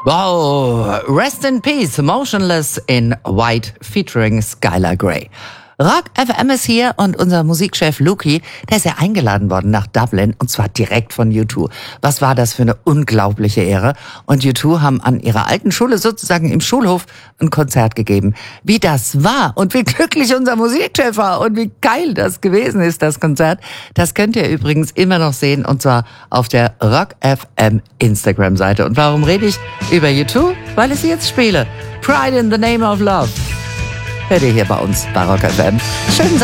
Wow, Rest in Peace, Motionless in White featuring Skylar Grey. Rock FM ist hier und unser Musikchef Luki, der ist ja eingeladen worden nach Dublin und zwar direkt von U2. Was war das für eine unglaubliche Ehre? Und U2 haben an ihrer alten Schule sozusagen im Schulhof ein Konzert gegeben. Wie das war und wie glücklich unser Musikchef war und wie geil das gewesen ist, das Konzert, das könnt ihr übrigens immer noch sehen und zwar auf der Rock FM Instagram-Seite. Und warum rede ich über U2? Weil ich sie jetzt spiele. Pride in the Name of Love. Hört ihr hier bei uns bei Rock FM. Schönen